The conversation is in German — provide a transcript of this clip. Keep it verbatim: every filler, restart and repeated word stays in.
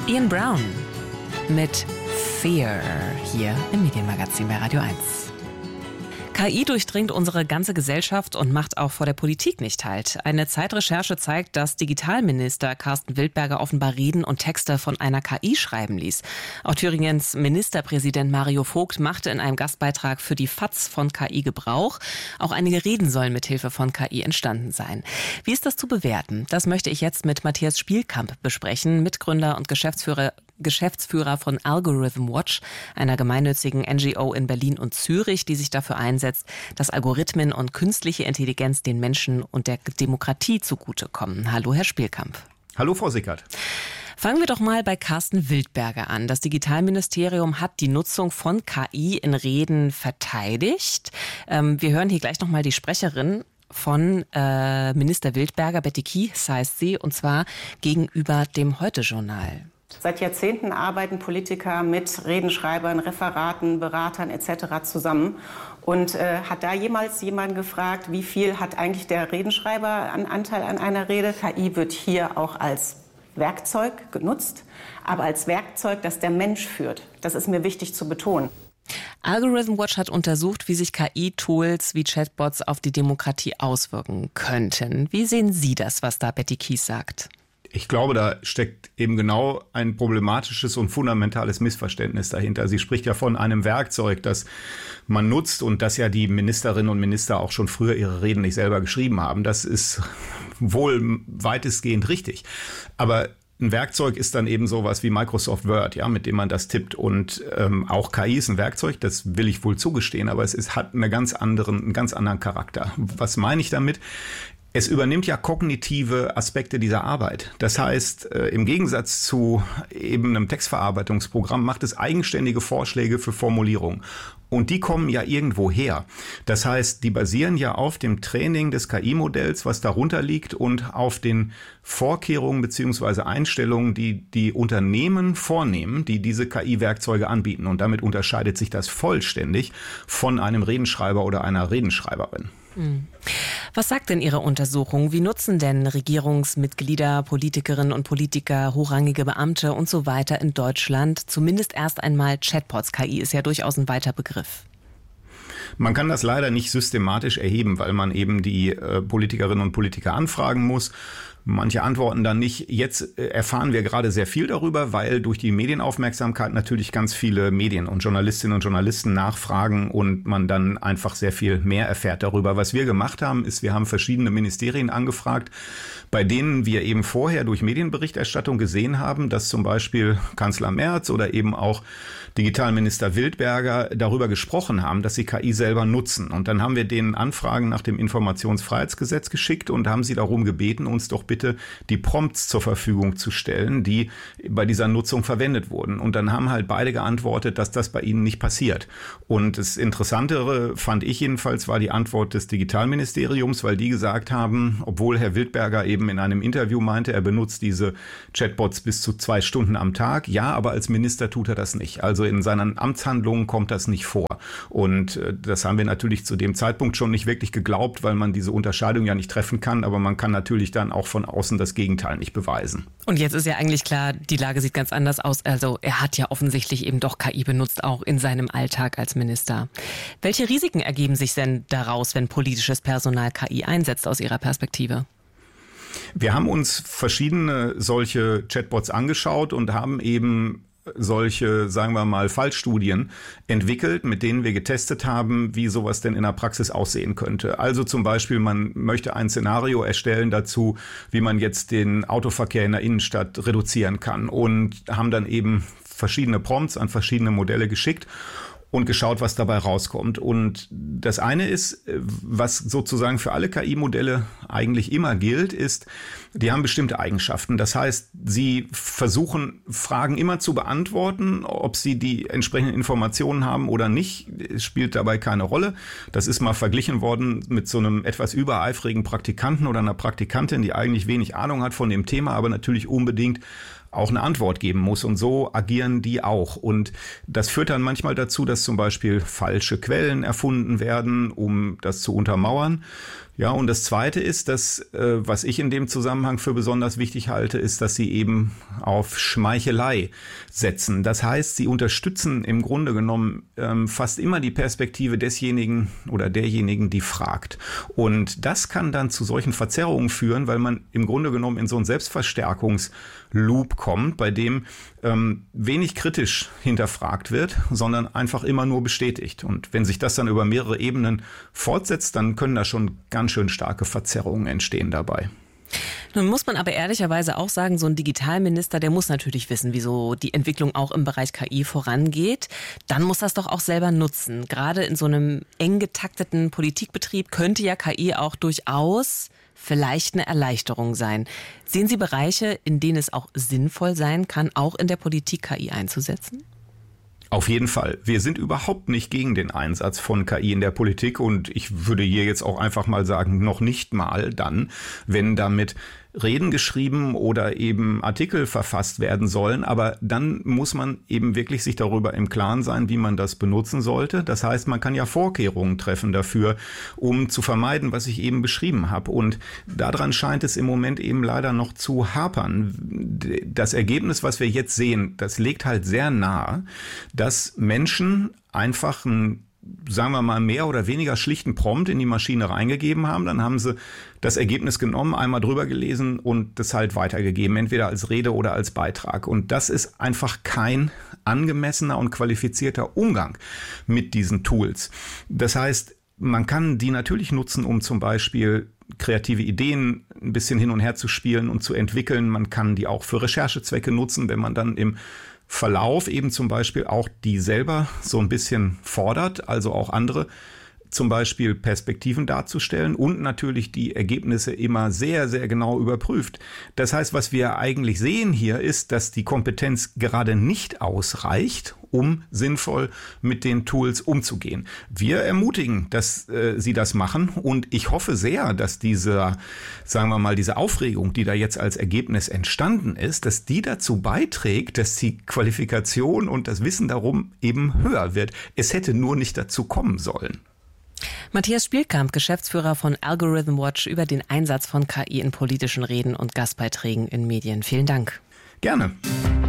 Ian Brown mit Fear hier im Medienmagazin bei Radio eins. K I durchdringt unsere ganze Gesellschaft und macht auch vor der Politik nicht Halt. Eine Zeitrecherche zeigt, dass Digitalminister Karsten Wildberger offenbar Reden und Texte von einer K I schreiben ließ. Auch Thüringens Ministerpräsident Mario Vogt machte in einem Gastbeitrag für die F A Z von K I Gebrauch. Auch einige Reden sollen mithilfe von K I entstanden sein. Wie ist das zu bewerten? Das möchte ich jetzt mit Matthias Spielkamp besprechen, Mitgründer und Geschäftsführer Geschäftsführer von Algorithm Watch, einer gemeinnützigen N G O in Berlin und Zürich, die sich dafür einsetzt, dass Algorithmen und künstliche Intelligenz den Menschen und der Demokratie zugutekommen. Hallo, Herr Spielkamp. Hallo, Frau Sickert. Fangen wir doch mal bei Karsten Wildberger an. Das Digitalministerium hat die Nutzung von K I in Reden verteidigt. Ähm, wir hören hier gleich noch mal die Sprecherin von äh, Minister Wildberger, Betty Kies heißt sie, und zwar gegenüber dem Heute-Journal. Seit Jahrzehnten arbeiten Politiker mit Redenschreibern, Referaten, Beratern et cetera zusammen. Und äh, hat da jemals jemand gefragt, wie viel hat eigentlich der Redenschreiber an Anteil an einer Rede? K I wird hier auch als Werkzeug genutzt, aber als Werkzeug, das der Mensch führt. Das ist mir wichtig zu betonen. Algorithm Watch hat untersucht, wie sich K I-Tools wie Chatbots auf die Demokratie auswirken könnten. Wie sehen Sie das, was da Betty Kies sagt? Ich glaube, da steckt eben genau ein problematisches und fundamentales Missverständnis dahinter. Sie spricht ja von einem Werkzeug, das man nutzt und das ja die Ministerinnen und Minister auch schon früher ihre Reden nicht selber geschrieben haben. Das ist wohl weitestgehend richtig. Aber ein Werkzeug ist dann eben sowas wie Microsoft Word, ja, mit dem man das tippt. Und ähm, auch K I ist ein Werkzeug, das will ich wohl zugestehen, aber es ist, hat eine ganz anderen, einen ganz anderen Charakter. Was meine ich damit? Es übernimmt ja kognitive Aspekte dieser Arbeit. Das heißt, äh, im Gegensatz zu eben einem Textverarbeitungsprogramm macht es eigenständige Vorschläge für Formulierungen. Und die kommen ja irgendwo her. Das heißt, die basieren ja auf dem Training des K I-Modells, was darunter liegt, und auf den Vorkehrungen bzw. Einstellungen, die die Unternehmen vornehmen, die diese K I-Werkzeuge anbieten. Und damit unterscheidet sich das vollständig von einem Redenschreiber oder einer Redenschreiberin. Was sagt denn Ihre Untersuchung? Wie nutzen denn Regierungsmitglieder, Politikerinnen und Politiker, hochrangige Beamte und so weiter in Deutschland zumindest erst einmal Chatbots? K I ist ja durchaus ein weiter Begriff. Man kann das leider nicht systematisch erheben, weil man eben die äh, Politikerinnen und Politiker anfragen muss. Manche antworten dann nicht. Jetzt erfahren wir gerade sehr viel darüber, weil durch die Medienaufmerksamkeit natürlich ganz viele Medien und Journalistinnen und Journalisten nachfragen und man dann einfach sehr viel mehr erfährt darüber. Was wir gemacht haben, ist, wir haben verschiedene Ministerien angefragt, bei denen wir eben vorher durch Medienberichterstattung gesehen haben, dass zum Beispiel Kanzler Merz oder eben auch Digitalminister Wildberger darüber gesprochen haben, dass sie K I selber nutzen. Und dann haben wir denen Anfragen nach dem Informationsfreiheitsgesetz geschickt und haben sie darum gebeten, uns doch bitte die Prompts zur Verfügung zu stellen, die bei dieser Nutzung verwendet wurden. Und dann haben halt beide geantwortet, dass das bei ihnen nicht passiert. Und das Interessantere, fand ich jedenfalls, war die Antwort des Digitalministeriums, weil die gesagt haben, obwohl Herr Wildberger eben in einem Interview meinte, er benutzt diese Chatbots bis zu zwei Stunden am Tag. Ja, aber als Minister tut er das nicht. Also in seinen Amtshandlungen kommt das nicht vor. Und das haben wir natürlich zu dem Zeitpunkt schon nicht wirklich geglaubt, weil man diese Unterscheidung ja nicht treffen kann. Aber man kann natürlich dann auch von außen das Gegenteil nicht beweisen. Und jetzt ist ja eigentlich klar, die Lage sieht ganz anders aus. Also er hat ja offensichtlich eben doch K I benutzt, auch in seinem Alltag als Minister. Welche Risiken ergeben sich denn daraus, wenn politisches Personal K I einsetzt aus Ihrer Perspektive? Wir haben uns verschiedene solche Chatbots angeschaut und haben eben solche, sagen wir mal, Fallstudien entwickelt, mit denen wir getestet haben, wie sowas denn in der Praxis aussehen könnte. Also zum Beispiel, man möchte ein Szenario erstellen dazu, wie man jetzt den Autoverkehr in der Innenstadt reduzieren kann, und haben dann eben verschiedene Prompts an verschiedene Modelle geschickt und geschaut, was dabei rauskommt. Und das eine ist, was sozusagen für alle K I-Modelle eigentlich immer gilt, ist, die haben bestimmte Eigenschaften. Das heißt, sie versuchen, Fragen immer zu beantworten, ob sie die entsprechenden Informationen haben oder nicht, spielt dabei keine Rolle. Das ist mal verglichen worden mit so einem etwas übereifrigen Praktikanten oder einer Praktikantin, die eigentlich wenig Ahnung hat von dem Thema, aber natürlich unbedingt auch eine Antwort geben muss. Und so agieren die auch. Und das führt dann manchmal dazu, dass zum Beispiel falsche Quellen erfunden werden, um das zu untermauern. Ja, und das Zweite ist, dass, äh, was ich in dem Zusammenhang für besonders wichtig halte, ist, dass sie eben auf Schmeichelei setzen. Das heißt, sie unterstützen im Grunde genommen ähm, fast immer die Perspektive desjenigen oder derjenigen, die fragt. Und das kann dann zu solchen Verzerrungen führen, weil man im Grunde genommen in so einen Selbstverstärkungsloop kommt, bei dem ähm, wenig kritisch hinterfragt wird, sondern einfach immer nur bestätigt. Und wenn sich das dann über mehrere Ebenen fortsetzt, dann können da schon ganz schön starke Verzerrungen entstehen dabei. Nun muss man aber ehrlicherweise auch sagen, so ein Digitalminister, der muss natürlich wissen, wieso die Entwicklung auch im Bereich K I vorangeht. Dann muss das doch auch selber nutzen. Gerade in so einem eng getakteten Politikbetrieb könnte ja K I auch durchaus vielleicht eine Erleichterung sein. Sehen Sie Bereiche, in denen es auch sinnvoll sein kann, auch in der Politik K I einzusetzen? Auf jeden Fall. Wir sind überhaupt nicht gegen den Einsatz von K I in der Politik und ich würde hier jetzt auch einfach mal sagen, noch nicht mal dann, wenn damit Reden geschrieben oder eben Artikel verfasst werden sollen. Aber dann muss man eben wirklich sich darüber im Klaren sein, wie man das benutzen sollte. Das heißt, man kann ja Vorkehrungen treffen dafür, um zu vermeiden, was ich eben beschrieben habe. Und daran scheint es im Moment eben leider noch zu hapern. Das Ergebnis, was wir jetzt sehen, das legt halt sehr nahe, dass Menschen einfach ein sagen wir mal, mehr oder weniger schlichten Prompt in die Maschine reingegeben haben. Dann haben sie das Ergebnis genommen, einmal drüber gelesen und das halt weitergegeben, entweder als Rede oder als Beitrag. Und das ist einfach kein angemessener und qualifizierter Umgang mit diesen Tools. Das heißt, man kann die natürlich nutzen, um zum Beispiel kreative Ideen ein bisschen hin und her zu spielen und zu entwickeln. Man kann die auch für Recherchezwecke nutzen, wenn man dann im Verlauf eben zum Beispiel auch die selber so ein bisschen fordert, also auch andere zum Beispiel Perspektiven darzustellen und natürlich die Ergebnisse immer sehr, sehr genau überprüft. Das heißt, was wir eigentlich sehen hier ist, dass die Kompetenz gerade nicht ausreicht, um sinnvoll mit den Tools umzugehen. Wir ermutigen, dass äh, sie das machen und ich hoffe sehr, dass diese, sagen wir mal, diese Aufregung, die da jetzt als Ergebnis entstanden ist, dass die dazu beiträgt, dass die Qualifikation und das Wissen darum eben höher wird. Es hätte nur nicht dazu kommen sollen. Matthias Spielkamp, Geschäftsführer von Algorithm Watch, über den Einsatz von K I in politischen Reden und Gastbeiträgen in Medien. Vielen Dank. Gerne.